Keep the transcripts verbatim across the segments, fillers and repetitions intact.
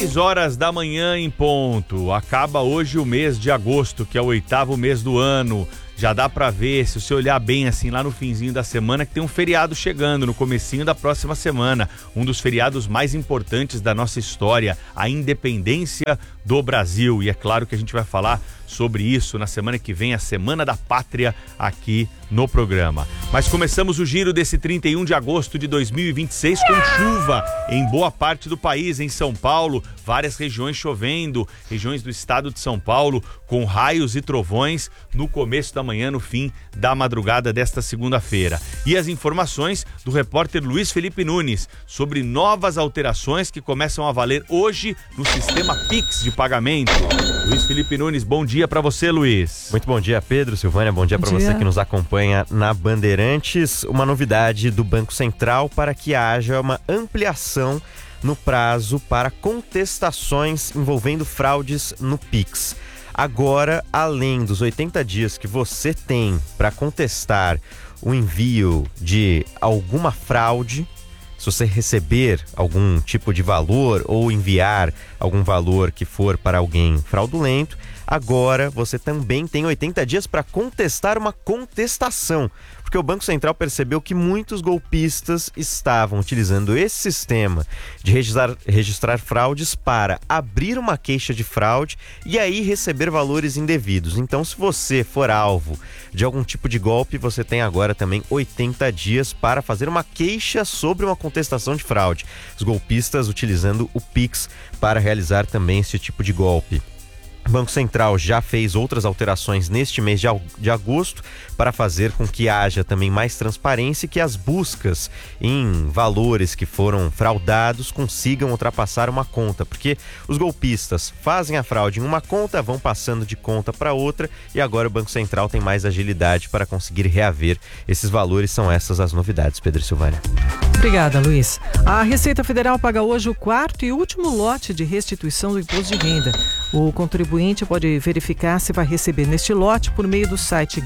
seis horas da manhã em ponto. Acaba hoje o mês de agosto, que é o oitavo mês do ano. Já dá pra ver, se você olhar bem assim lá no finzinho da semana, que tem um feriado chegando no comecinho da próxima semana. Um dos feriados mais importantes da nossa história, a independência do Brasil. E é claro que a gente vai falar sobre isso na semana que vem, a Semana da Pátria, aqui no programa. Mas começamos o giro desse trinta e um de agosto de dois mil e vinte e seis com chuva em boa parte do país. Em São Paulo, várias regiões chovendo, regiões do estado de São Paulo com raios e trovões no começo da manhã, no fim da madrugada desta segunda-feira. E as informações do repórter Luiz Felipe Nunes sobre novas alterações que começam a valer hoje no sistema Pix de pagamento. Luiz Felipe Nunes, bom dia para você, Luiz. Muito bom dia, Pedro, Silvânia, bom dia para você que nos acompanha na Bandeirantes. Uma novidade do Banco Central para que haja uma ampliação no prazo para contestações envolvendo fraudes no Pix. Agora, além dos oitenta dias que você tem para contestar o envio de alguma fraude, se você receber algum tipo de valor ou enviar algum valor que for para alguém fraudulento, agora você também tem oitenta dias para contestar uma contestação, porque o Banco Central percebeu que muitos golpistas estavam utilizando esse sistema de registrar, registrar fraudes para abrir uma queixa de fraude e aí receber valores indevidos. Então, se você for alvo de algum tipo de golpe, você tem agora também oitenta dias para fazer uma queixa sobre uma contestação de fraude. Os golpistas utilizando o Pix para realizar também esse tipo de golpe. O Banco Central já fez outras alterações neste mês de agosto para fazer com que haja também mais transparência e que as buscas em valores que foram fraudados consigam ultrapassar uma conta, porque os golpistas fazem a fraude em uma conta, vão passando de conta para outra e agora o Banco Central tem mais agilidade para conseguir reaver esses valores. São essas as novidades, Pedro e Silvânia. Obrigada, Luiz. A Receita Federal paga hoje o quarto e último lote de restituição do imposto de renda. O contribuinte pode verificar se vai receber neste lote por meio do site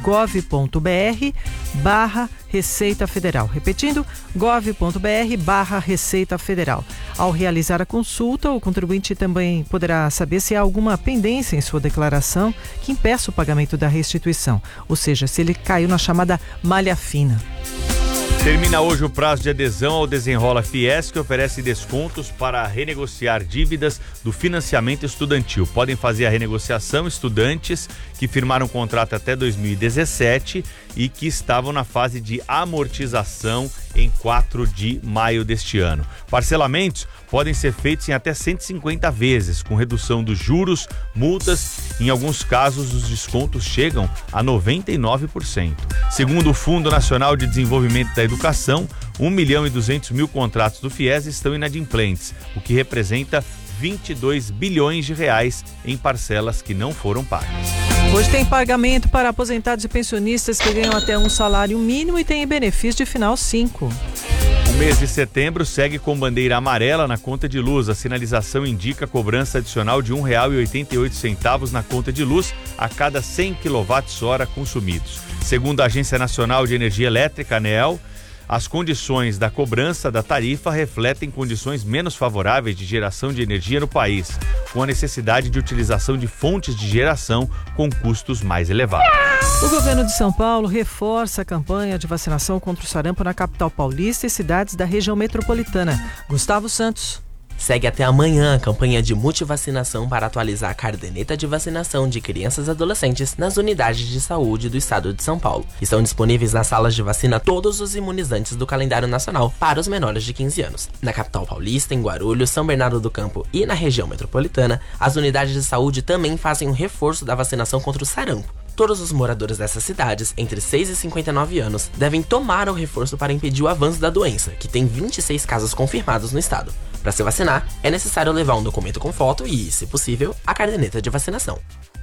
gov.br barra Receita Federal. Repetindo, gov.br barra Receita Federal. Ao realizar a consulta, o contribuinte também poderá saber se há alguma pendência em sua declaração que impeça o pagamento da restituição, ou seja, se ele caiu na chamada malha fina. Termina hoje o prazo de adesão ao Desenrola Fies, que oferece descontos para renegociar dívidas do financiamento estudantil. Podem fazer a renegociação estudantes que firmaram contrato até dois mil e dezessete e que estavam na fase de amortização em quatro de maio deste ano. Parcelamentos podem ser feitos em até cento e cinquenta vezes, com redução dos juros, multas. Em alguns casos, os descontos chegam a noventa e nove por cento. Segundo o Fundo Nacional de Desenvolvimento da Educação, um milhão e duzentos mil contratos do Fies estão inadimplentes, o que representa vinte e dois bilhões de reais em parcelas que não foram pagas. Hoje tem pagamento para aposentados e pensionistas que ganham até um salário mínimo e têm benefício de final cinco. O mês de setembro segue com bandeira amarela na conta de luz. A sinalização indica cobrança adicional de um real e oitenta e oito centavos na conta de luz a cada cem quilowatt-hora consumidos. Segundo a Agência Nacional de Energia Elétrica, ANEEL, as condições da cobrança da tarifa refletem condições menos favoráveis de geração de energia no país, com a necessidade de utilização de fontes de geração com custos mais elevados. O governo de São Paulo reforça a campanha de vacinação contra o sarampo na capital paulista e cidades da região metropolitana. Gustavo Santos. Segue até amanhã a campanha de multivacinação para atualizar a caderneta de vacinação de crianças e adolescentes nas unidades de saúde do estado de São Paulo. Estão disponíveis nas salas de vacina todos os imunizantes do calendário nacional para os menores de quinze anos. Na capital paulista, em Guarulhos, São Bernardo do Campo e na região metropolitana, as unidades de saúde também fazem um reforço da vacinação contra o sarampo. Todos os moradores dessas cidades, entre seis e cinquenta e nove anos, devem tomar o reforço para impedir o avanço da doença, que tem vinte e seis casos confirmados no estado. Para se vacinar, é necessário levar um documento com foto e, se possível, a caderneta de vacinação.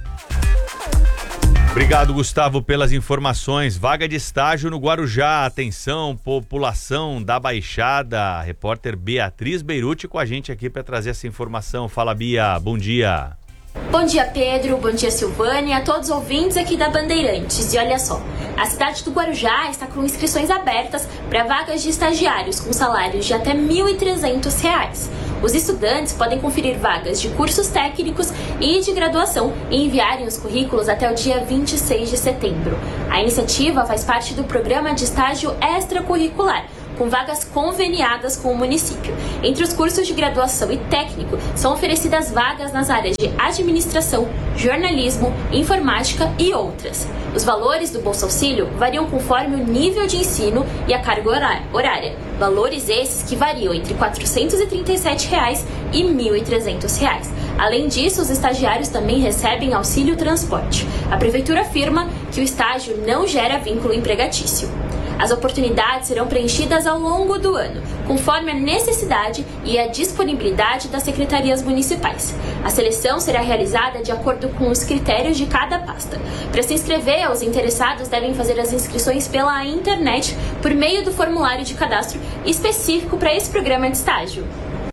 Obrigado, Gustavo, pelas informações. Vaga de estágio no Guarujá. Atenção, população da Baixada. A repórter Beatriz Beirute com a gente aqui para trazer essa informação. Fala, Bia. Bom dia. Bom dia, Pedro. Bom dia, Silvânia. A todos os ouvintes aqui da Bandeirantes. E olha só, a cidade do Guarujá está com inscrições abertas para vagas de estagiários com salários de até mil e trezentos reais. Os estudantes podem conferir vagas de cursos técnicos e de graduação e enviarem os currículos até o dia vinte e seis de setembro. A iniciativa faz parte do programa de estágio extracurricular, com vagas conveniadas com o município. Entre os cursos de graduação e técnico, são oferecidas vagas nas áreas de administração, jornalismo, informática e outras. Os valores do Bolsa Auxílio variam conforme o nível de ensino e a carga horária. Valores esses que variam entre quatrocentos e trinta e sete reais e mil e trezentos reais. Além disso, os estagiários também recebem auxílio transporte. A prefeitura afirma que o estágio não gera vínculo empregatício. As oportunidades serão preenchidas ao longo do ano, conforme a necessidade e a disponibilidade das secretarias municipais. A seleção será realizada de acordo com os critérios de cada pasta. Para se inscrever, os interessados devem fazer as inscrições pela internet por meio do formulário de cadastro específico para esse programa de estágio.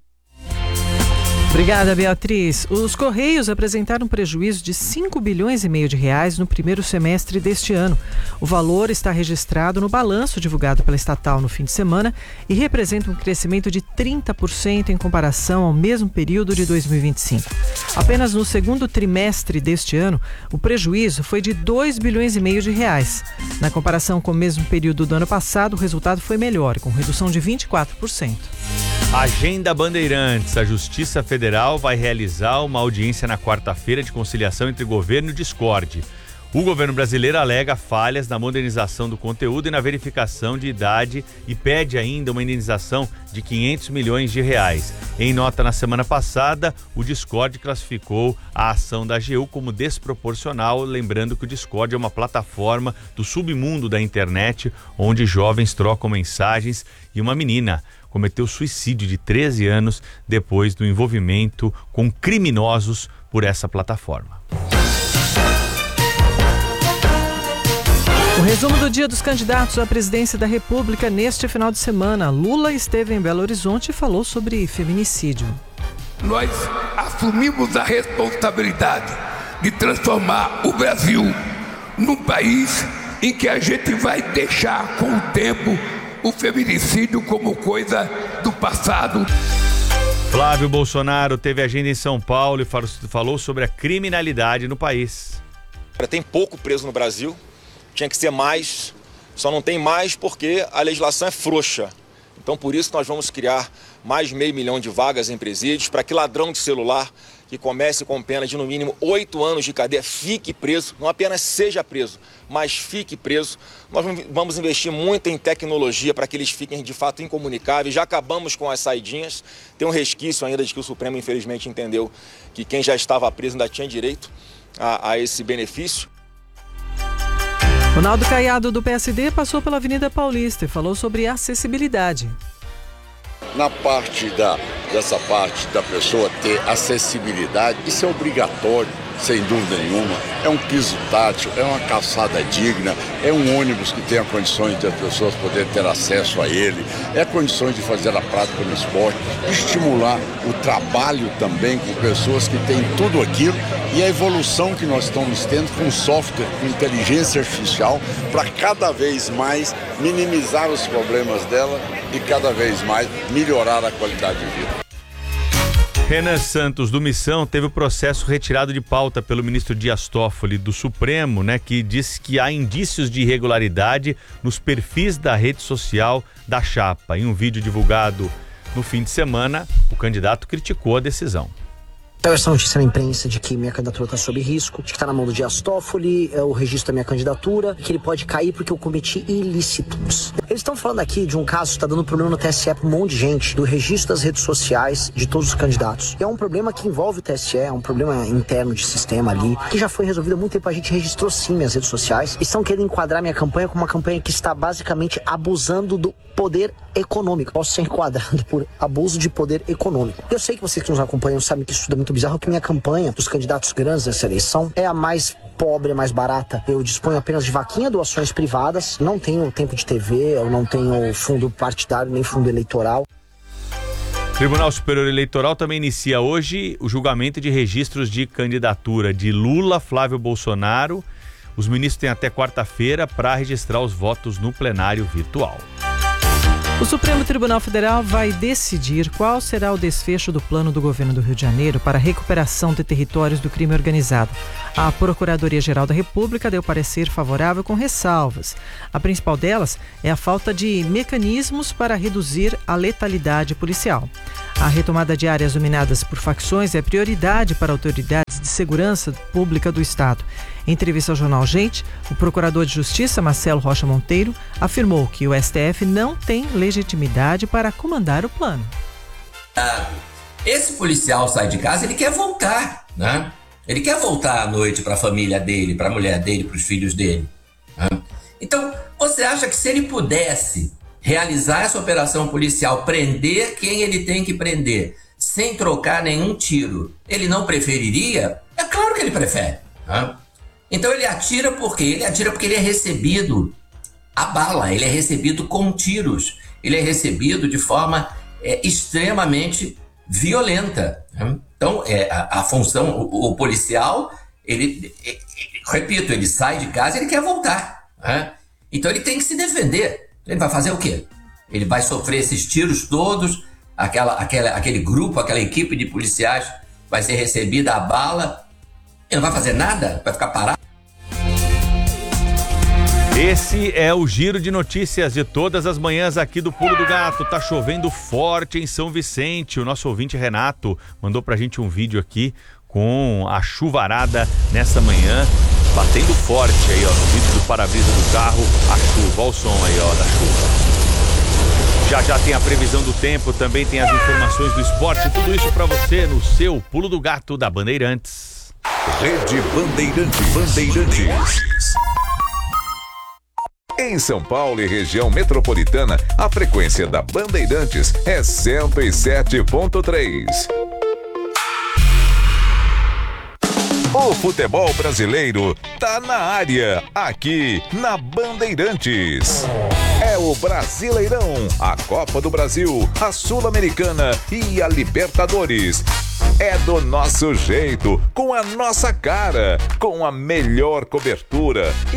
Obrigada, Beatriz. Os Correios apresentaram um prejuízo de cinco bilhões e meio de reais no primeiro semestre deste ano. O valor está registrado no balanço divulgado pela estatal no fim de semana e representa um crescimento de trinta por cento em comparação ao mesmo período de dois mil e vinte e cinco. Apenas no segundo trimestre deste ano, o prejuízo foi de dois bilhões e meio de reais. Na comparação com o mesmo período do ano passado, o resultado foi melhor, com redução de vinte e quatro por cento. Agenda Bandeirantes. A Justiça Federal vai realizar uma audiência na quarta-feira de conciliação entre governo e Discord. O governo brasileiro alega falhas na modernização do conteúdo e na verificação de idade e pede ainda uma indenização de quinhentos milhões de reais. Em nota na semana passada, o Discord classificou a ação da A G U como desproporcional, lembrando que o Discord é uma plataforma do submundo da internet, onde jovens trocam mensagens, e uma menina cometeu suicídio de treze anos depois do envolvimento com criminosos por essa plataforma. O resumo do dia dos candidatos à presidência da República neste final de semana. Lula esteve em Belo Horizonte e falou sobre feminicídio. Nós assumimos a responsabilidade de transformar o Brasil num país em que a gente vai deixar com o tempo o feminicídio como coisa do passado. Flávio Bolsonaro teve agenda em São Paulo e falou sobre a criminalidade no país. Tem pouco preso no Brasil, tinha que ser mais, só não tem mais porque a legislação é frouxa. Então por isso nós vamos criar mais de meio milhão de vagas em presídios para que ladrão de celular que comece com pena de no mínimo oito anos de cadeia fique preso, não apenas seja preso, mas fique preso. Nós vamos investir muito em tecnologia para que eles fiquem de fato incomunicáveis. Já acabamos com as saidinhas, tem um resquício ainda de que o Supremo infelizmente entendeu que quem já estava preso ainda tinha direito a, a esse benefício. Ronaldo Caiado, do P S D, passou pela Avenida Paulista e falou sobre acessibilidade. Na parte da, dessa parte da pessoa ter acessibilidade, isso é obrigatório, sem dúvida nenhuma. É um piso tátil, é uma calçada digna, é um ônibus que tenha condições de as pessoas poderem ter acesso a ele, é condições de fazer a prática no esporte, estimular o trabalho também com pessoas que têm tudo aquilo e a evolução que nós estamos tendo com software, com inteligência artificial, para cada vez mais minimizar os problemas dela e cada vez mais melhorar a qualidade de vida. Renan Santos, do Missão, teve o processo retirado de pauta pelo ministro Dias Toffoli do Supremo, né, que disse que há indícios de irregularidade nos perfis da rede social da chapa. Em um vídeo divulgado no fim de semana, o candidato criticou a decisão. Saiu essa notícia na imprensa de que minha candidatura está sob risco, de que está na mão do Dias Toffoli, é, o registro da minha candidatura, que ele pode cair porque eu cometi ilícitos. Eles estão falando aqui de um caso que está dando problema no T S E para um monte de gente, do registro das redes sociais de todos os candidatos. E é um problema que envolve o T S E, é um problema interno de sistema ali, que já foi resolvido há muito tempo. A gente registrou sim minhas redes sociais. Estão querendo enquadrar minha campanha como uma campanha que está basicamente abusando do poder econômico. Posso ser enquadrado por abuso de poder econômico. Eu sei que vocês que nos acompanham sabem que isso tudo é muito bizarro, que minha campanha dos candidatos grandes dessa eleição é a mais pobre, a mais barata. Eu disponho apenas de vaquinha, doações privadas, não tenho tempo de T V, eu não tenho fundo partidário nem fundo eleitoral. O Tribunal Superior Eleitoral também inicia hoje o julgamento de registros de candidatura de Lula, Flávio Bolsonaro. Os ministros têm até quarta-feira para registrar os votos no plenário virtual. O Supremo Tribunal Federal vai decidir qual será o desfecho do plano do governo do Rio de Janeiro para a recuperação de territórios do crime organizado. A Procuradoria-Geral da República deu parecer favorável com ressalvas. A principal delas é a falta de mecanismos para reduzir a letalidade policial. A retomada de áreas dominadas por facções é prioridade para autoridades de segurança pública do Estado. Em entrevista ao jornal Gente, o procurador de Justiça, Marcelo Rocha Monteiro, afirmou que o S T F não tem legitimidade para comandar o plano. Esse policial sai de casa, ele quer voltar, né? Ele quer voltar à noite para a família dele, para a mulher dele, para os filhos dele. Né? Então, você acha que se ele pudesse realizar essa operação policial, prender quem ele tem que prender, sem trocar nenhum tiro, ele não preferiria? É claro que ele prefere. Né? Então ele atira por quê? Ele atira porque ele é recebido a bala, ele é recebido com tiros, ele é recebido de forma é, extremamente violenta. Né? Então é, a, a função, o, o policial, ele, é, é, repito, ele sai de casa e ele quer voltar. Né? Então ele tem que se defender. Ele vai fazer o quê? Ele vai sofrer esses tiros todos, aquela, aquela, aquele grupo, aquela equipe de policiais vai ser recebida a bala. Ele não vai fazer nada? Vai ficar parado? Esse é o giro de notícias de todas as manhãs aqui do Pulo do Gato. Tá chovendo forte em São Vicente. O nosso ouvinte Renato mandou pra gente um vídeo aqui com a chuvarada nessa manhã, batendo forte aí, ó, no vidro do para-brisa do carro, a chuva. Olha o som aí, ó, da chuva. Já já tem a previsão do tempo, também tem as informações do esporte, tudo isso pra você no seu Pulo do Gato da Bandeirantes. Rede Bandeirantes. Bandeirantes. Em São Paulo e região metropolitana, a frequência da Bandeirantes é cento e sete ponto três. O futebol brasileiro tá na área, aqui na Bandeirantes. É o Brasileirão, a Copa do Brasil, a Sul-Americana e a Libertadores. É do nosso jeito, com a nossa cara, com a melhor cobertura